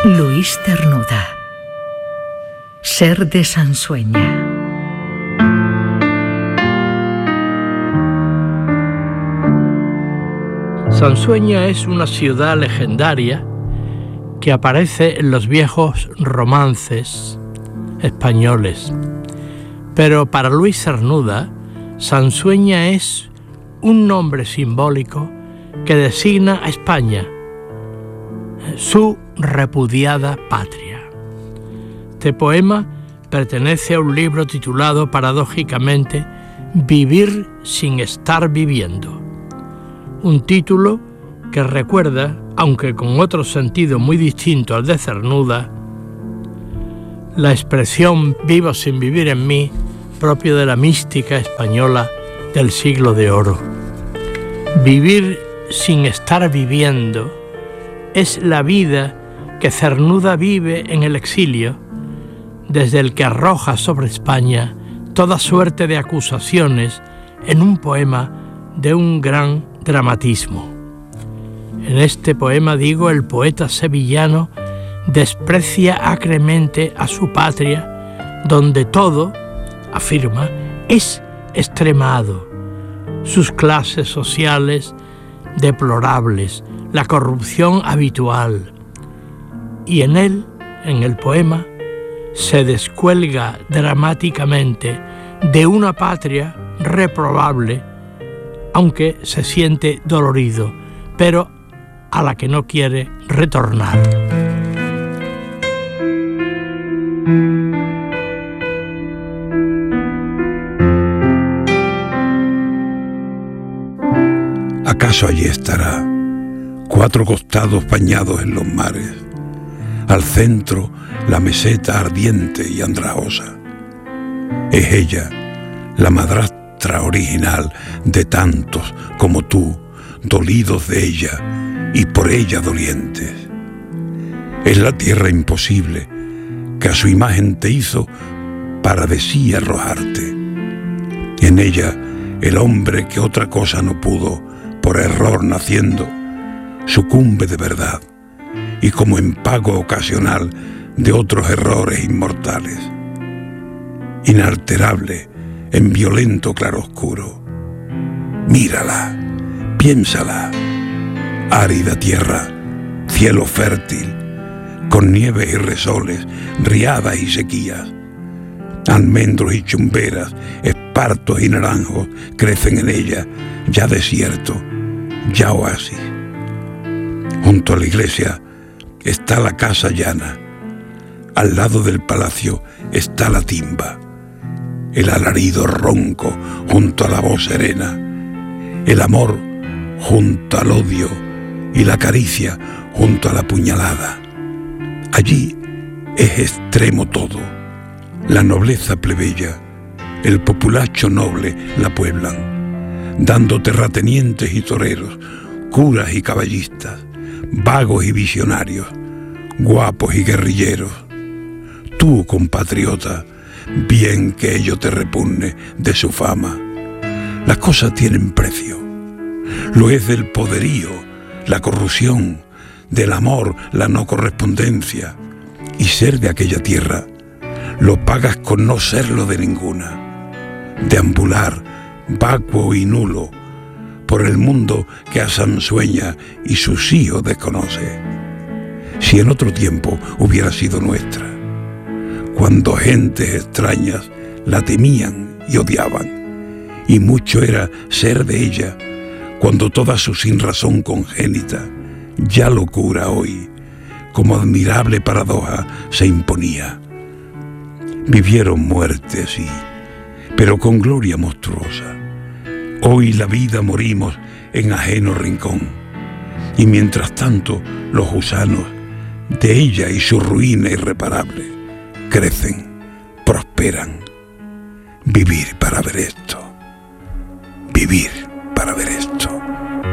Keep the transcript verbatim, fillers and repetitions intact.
Luis Cernuda. Ser de Sansueña. Sansueña es una ciudad legendaria que aparece en los viejos romances españoles. Pero para Luis Cernuda, Sansueña es un nombre simbólico que designa a España, su repudiada patria. Este poema pertenece a un libro titulado paradójicamente Vivir sin estar viviendo, un título que recuerda, aunque con otro sentido muy distinto al de Cernuda, la expresión vivo sin vivir en mí, propio de la mística española del siglo de oro. Vivir sin estar viviendo es la vida que Cernuda vive en el exilio, desde el que arroja sobre España toda suerte de acusaciones en un poema de un gran dramatismo. En este poema, digo, el poeta sevillano desprecia acremente a su patria, donde todo, afirma, es extremado, sus clases sociales deplorables, la corrupción habitual. Y en él, en el poema, se descuelga dramáticamente de una patria reprobable, aunque se siente dolorido, pero a la que no quiere retornar. ¿Acaso allí estará, cuatro costados bañados en los mares, al centro la meseta ardiente y andrajosa? Es ella, la madrastra original de tantos como tú, dolidos de ella y por ella dolientes. Es la tierra imposible que a su imagen te hizo para de sí arrojarte. En ella el hombre que otra cosa no pudo, por error naciendo, sucumbe de verdad y como en pago ocasional de otros errores inmortales. Inalterable en violento claroscuro. Mírala, piénsala, árida tierra, cielo fértil, con nieves y resoles, riadas y sequías. Almendros y chumberas, espartos y naranjos crecen en ella, ya desierto, ya oasis. Junto a la iglesia está la casa llana, al lado del palacio está la timba, el alarido ronco junto a la voz serena, el amor junto al odio y la caricia junto a la puñalada. Allí es extremo todo, la nobleza plebeya, el populacho noble la pueblan, dando terratenientes y toreros, curas y caballistas, vagos y visionarios, guapos y guerrilleros. Tú, compatriota, bien que ello te repugne de su fama. Las cosas tienen precio. Lo es del poderío, la corrupción, del amor, la no correspondencia. Y ser de aquella tierra lo pagas con no serlo de ninguna. Deambular, vacuo y nulo, por el mundo que a Sansueña y sus hijos desconoce. Si en otro tiempo hubiera sido nuestra, cuando gentes extrañas la temían y odiaban, y mucho era ser de ella, cuando toda su sinrazón congénita, ya locura hoy, como admirable paradoja se imponía. Vivieron muerte así, pero con gloria monstruosa. Hoy la vida morimos en ajeno rincón, y mientras tanto los gusanos de ella y su ruina irreparable crecen, prosperan. Vivir para ver esto, vivir para ver esto.